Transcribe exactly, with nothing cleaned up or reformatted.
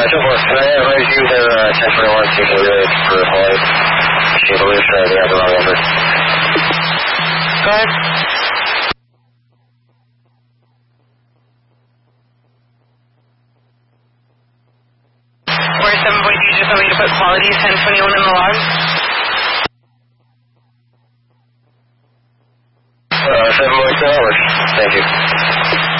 so forth. Can I raise you their uh, ten twenty-one station relay for Hawaii? She believes uh, they have the wrong number. Go ahead. Four seven, what did you just want me to put quality ten twenty-one in the log?